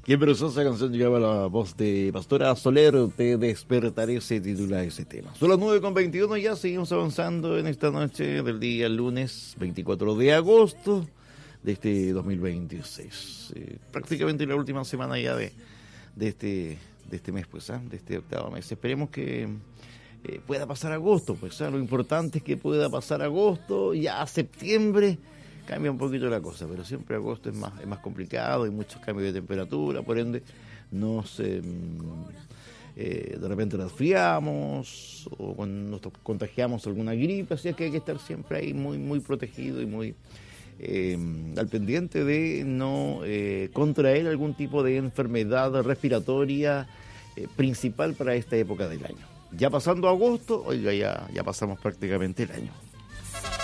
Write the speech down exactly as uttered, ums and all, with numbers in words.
Qué preciosa canción llegaba la voz de Pastora Soler, Te despertaré, se titula ese tema. Son las nueve con veintiuno, ya seguimos avanzando en esta noche del día lunes veinticuatro de agosto de este dos mil veintiséis. Eh, prácticamente la última semana ya de, de, este, de este mes, pues, ¿eh? de este octavo mes. Esperemos que eh, pueda pasar agosto, pues, ¿eh? Lo importante es que pueda pasar agosto, ya septiembre cambia un poquito la cosa, pero siempre agosto es más, es más complicado, hay muchos cambios de temperatura, por ende nos eh, eh, de repente nos resfriamos o con, nos contagiamos alguna gripe, así es que hay que estar siempre ahí muy, muy protegido y muy eh, al pendiente de no eh, contraer algún tipo de enfermedad respiratoria eh, principal para esta época del año. Ya pasando agosto, oiga, ya, ya pasamos prácticamente el año.